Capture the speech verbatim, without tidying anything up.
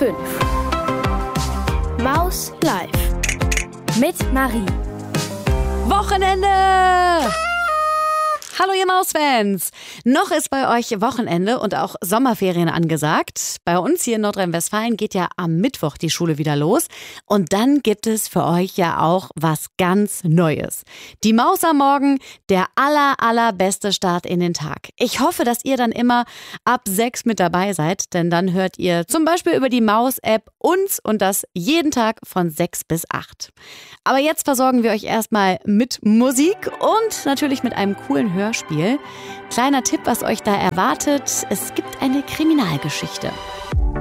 fünf. Maus live. Mit Marie. Wochenende! Hallo ihr Mausfans! Noch ist bei euch Wochenende und auch Sommerferien angesagt. Bei uns hier in Nordrhein-Westfalen geht ja am Mittwoch die Schule wieder los. Und dann gibt es für euch ja auch was ganz Neues. Die Maus am Morgen, der aller, allerbeste Start in den Tag. Ich hoffe, dass ihr dann immer ab sechs mit dabei seid, denn dann hört ihr zum Beispiel über die Maus-App uns und das jeden Tag von sechs bis acht. Aber jetzt versorgen wir euch erstmal mit Musik und natürlich mit einem coolen Hörspiel. Kleiner Tipp, was euch da erwartet: Es gibt eine Kriminalgeschichte.